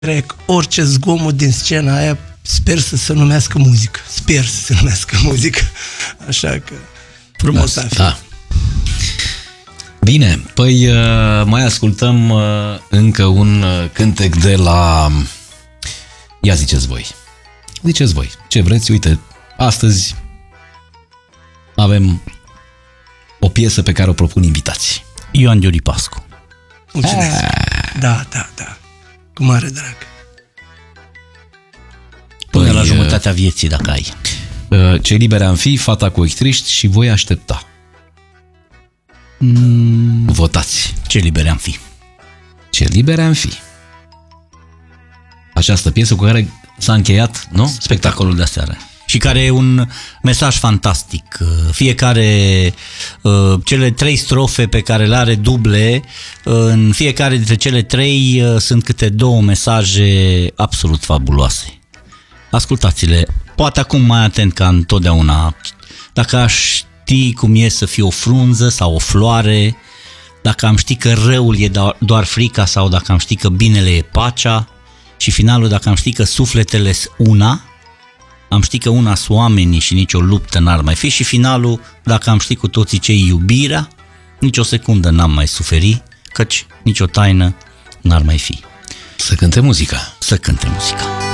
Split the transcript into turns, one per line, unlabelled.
trec orice zgomot din scena aia, sper să se numească muzică. Sper să se numească muzică. Așa că frumos a fi.
Da. Bine, păi mai ascultăm încă un cântec de la... Ia ziceți voi. Ziceți voi. Ce vreți? Uite, astăzi avem o piesă pe care o propun invitații.
Ioan Giuri Pascu.
Mulțumesc. Da. Cu mare drag.
Până la jumătatea vieții, dacă ai.
Cei liberi am fi, Fata cu ochi triști și Voi aștepta. Votați.
Ce liberi am fi.
Ce liberi am fi. Această piesă cu care s-a încheiat, nu?
Spectacolul de aseară. Și care e un mesaj fantastic. Fiecare, cele 3 strofe pe care le are duble, în fiecare dintre cele 3 sunt câte 2 mesaje absolut fabuloase. Ascultați-le, poate acum mai atent ca întotdeauna. Dacă aș ști cum e să fie o frunză sau o floare, dacă am ști că răul e doar frica sau dacă am ști că binele e pacea, și finalul, dacă am ști că sufletele-s una, am ști că una sunt oamenii și nicio luptă n-ar mai fi, și finalul, dacă am ști cu toții ce-i iubirea, nicio secundă n-am mai suferi, căci nicio taină n-ar mai fi.
Să cânte muzica.
Să cânte muzica.